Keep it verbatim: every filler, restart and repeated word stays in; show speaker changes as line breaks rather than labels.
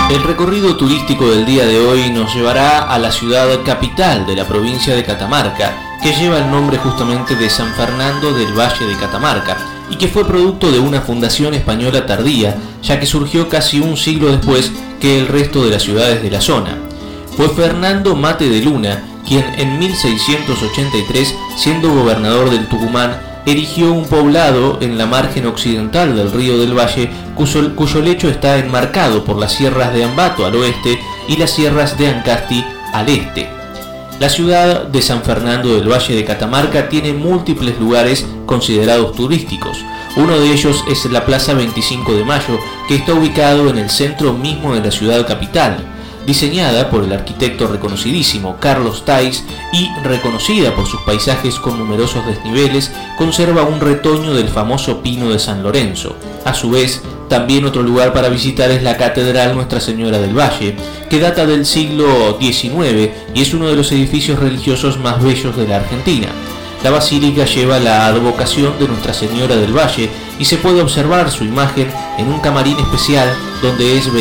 El recorrido turístico del día de hoy nos llevará a la ciudad capital de la provincia de Catamarca, que lleva el nombre justamente de San Fernando del Valle de Catamarca, y que fue producto de una fundación española tardía, ya que surgió casi un siglo después que el resto de las ciudades de la zona. Fue Fernando Mate de Luna quien en mil seiscientos ochenta y tres, siendo gobernador del Tucumán, erigió un poblado en la margen occidental del río del Valle, cuyo, cuyo lecho está enmarcado por las sierras de Ambato al oeste y las sierras de Ancasti al este. La ciudad de San Fernando del Valle de Catamarca tiene múltiples lugares considerados turísticos. Uno de ellos es la Plaza veinticinco de Mayo, que está ubicado en el centro mismo de la ciudad capital. Diseñada por el arquitecto reconocidísimo Carlos Tais y reconocida por sus paisajes con numerosos desniveles, conserva un retoño del famoso pino de San Lorenzo. A su vez, también otro lugar para visitar es la Catedral Nuestra Señora del Valle, que data del siglo diecinueve y es uno de los edificios religiosos más bellos de la Argentina. La basílica lleva la advocación de Nuestra Señora del Valle y se puede observar su imagen en un camarín especial donde es